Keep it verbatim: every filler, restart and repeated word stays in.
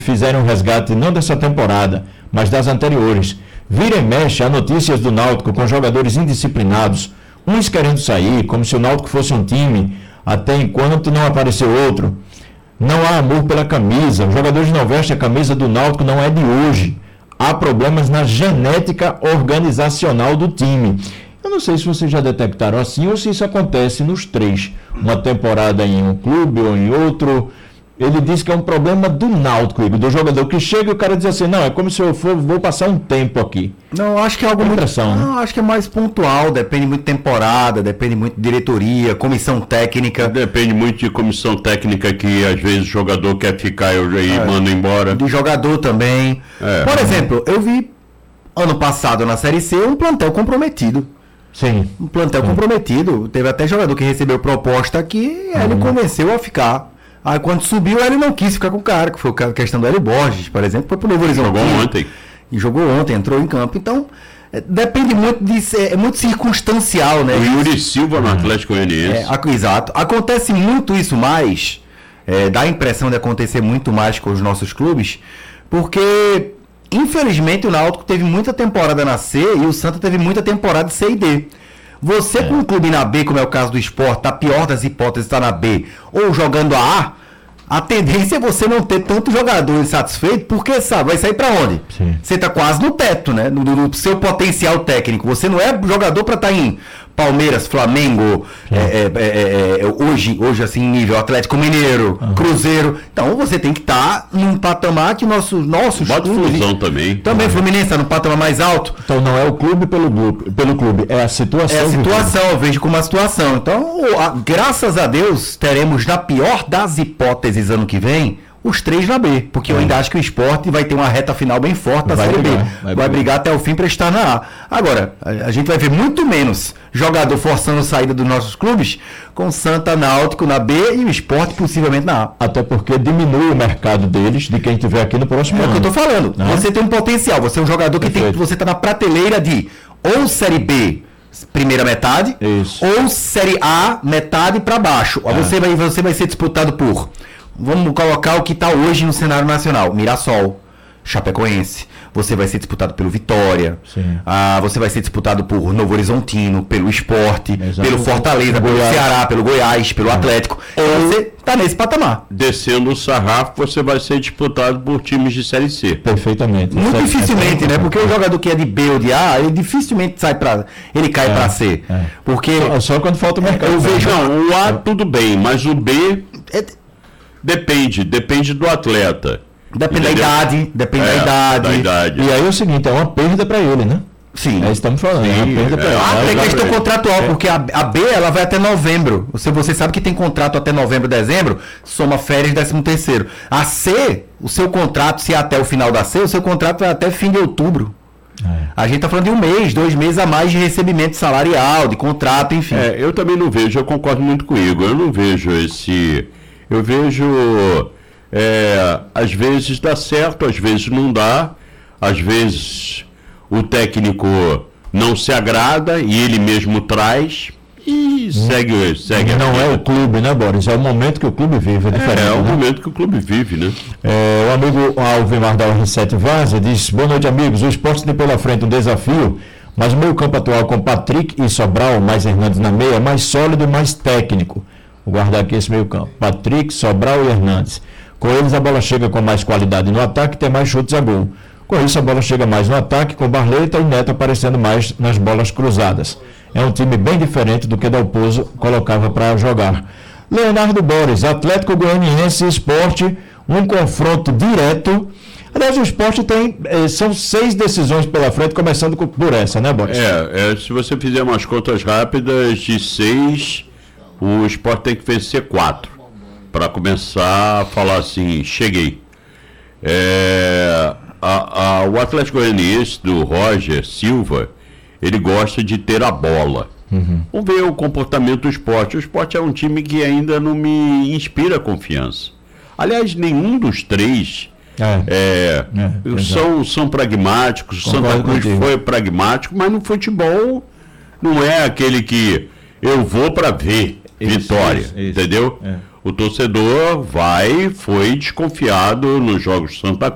fizeram um resgate não dessa temporada, mas das anteriores. Vira e mexe há notícias do Náutico com jogadores indisciplinados, uns querendo sair, como se o Náutico fosse um time, até enquanto não apareceu outro. Não há amor pela camisa, os jogadores não vestem a camisa do Náutico, não é de hoje. Há problemas na genética organizacional do time. Eu não sei se vocês já detectaram assim ou se isso acontece nos três. Uma temporada em um clube ou em outro. Ele diz que é um problema do Náutico, Igor, do jogador que chega e o cara diz assim, não, é como se eu for, vou passar um tempo aqui. Não, acho que é algo é muito... Impressão, não, né? acho que é mais pontual, depende muito de temporada, depende muito de diretoria, comissão técnica. Depende muito de comissão técnica que às vezes o jogador quer ficar e é. manda embora. De jogador também. É. Por exemplo, eu vi ano passado na Série C um plantel comprometido. Sim. Um plantel Sim. comprometido. Teve até jogador que recebeu proposta que uhum. ele convenceu a ficar. Aí quando subiu, ele não quis ficar com o cara, que foi a questão do Hélio Borges, por exemplo, foi pro Novo Horizonte. Jogou ontem. E jogou ontem, entrou em campo. Então, é, depende muito de é muito circunstancial, né? O Yuri Silva no Atlético Goianiense. É, exato. Acontece muito isso mais, é, dá a impressão de acontecer muito mais com os nossos clubes, porque, infelizmente, o Náutico teve muita temporada na C e o Santa teve muita temporada de C e D. Você é. com um clube na B, como é o caso do Sport, tá pior das hipóteses, está na B, ou jogando a A, a tendência é você não ter tanto jogador insatisfeito, porque, sabe, vai sair para onde? Sim. Você tá quase no teto, né? No, no seu potencial técnico. Você não é jogador para estar tá em Palmeiras, Flamengo, é, é, é, é, hoje, hoje assim, nível Atlético Mineiro, uhum. Cruzeiro. Então você tem que estar tá num patamar que nossos nossos Bota clubes, Fusão também. Também uhum. Fluminense está no patamar mais alto. Então não é o clube pelo, pelo clube, é a situação. É a situação, eu vejo como uma situação. Então, a, graças a Deus, teremos, na pior das hipóteses, ano que vem, os três na B, porque é. eu ainda acho que o Sport vai ter uma reta final bem forte na Série B. Vai, vai brigar. brigar até o fim para estar na A. Agora, a, a gente vai ver muito menos jogador forçando a saída dos nossos clubes, com Santa, Náutico na B e o Sport possivelmente na A. Até porque diminui o mercado deles, de quem estiver aqui no próximo é ano. É o que eu estou falando. Não? Você tem um potencial, você é um jogador que tem, você está na prateleira de ou Série B, primeira metade, Isso. ou Série A, metade para baixo. É. Você, vai, você vai ser disputado por... Vamos colocar o que está hoje no cenário nacional. Mirassol, Chapecoense. Você vai ser disputado pelo Vitória. Ah, você vai ser disputado por Novo Horizontino, pelo Sport, Exato. pelo Fortaleza, pelo Goiás. Ceará, pelo Goiás, pelo é. Atlético. Ou você está nesse patamar. Descendo o sarrafo, você vai ser disputado por times de Série C. Perfeitamente. Muito é, dificilmente, é, né? Porque o jogador que é de B ou de A, ele dificilmente sai para, ele cai é, para C. É. Porque só, só quando falta o mercado. Eu vejo, não, o A tudo bem, mas o B é, depende, depende do atleta. Depende da idade, depende é, da, idade. da idade. E aí é o seguinte, é uma perda para ele, né? Sim. É, estamos falando, Sim, é uma perda para é, ele. Ah, tem questão contratual, é. porque a, a B ela vai até novembro. Você, você sabe que tem contrato até novembro, dezembro, soma férias, décimo terceiro. A C, o seu contrato, se é até o final da C, o seu contrato vai até fim de outubro. É. A gente está falando de um mês, dois meses a mais de recebimento salarial, de contrato, enfim. É, eu também não vejo, eu concordo muito com o Igor, eu não vejo esse... Eu vejo... É, às vezes dá certo, às vezes não dá, às vezes o técnico não se agrada e ele mesmo traz e hum. segue, segue não é o clube, né, Boris? É o momento que o clube vive. É, é, é o né? momento que o clube vive, né? É, o amigo Alvimar da R sete Vaza diz: boa noite, amigos. O esporte tem pela frente um desafio, mas o meio campo atual com Patrick e Sobral, mais Hernandes na meia, é mais sólido e mais técnico. Vou guardar aqui esse meio campo: Patrick, Sobral e Hernandes. Com eles a bola chega com mais qualidade no ataque e tem mais chutes a gol. Com isso a bola chega mais no ataque, com Barleta e Neto aparecendo mais nas bolas cruzadas. É um time bem diferente do que Dalpozo colocava para jogar. Leonardo Boris, Atlético Goianiense e Sport, um confronto direto. Aliás, o Sport tem, são seis decisões pela frente, começando por essa, né, Boris? É, é, se você fizer umas contas rápidas, de seis, o Sport tem que vencer quatro. Para começar a falar assim, cheguei. É, a, a, o Atlético Goianiense do Roger Silva, ele gosta de ter a bola. Uhum. Vamos ver o comportamento do Sport. O Sport é um time que ainda não me inspira confiança. Aliás, nenhum dos três é, é, é, são, são pragmáticos. O Santa Cruz foi pragmático, mas no futebol não é aquele que eu vou para ver isso, vitória, isso, isso. Entendeu? É. o torcedor vai, foi desconfiado nos jogos Santa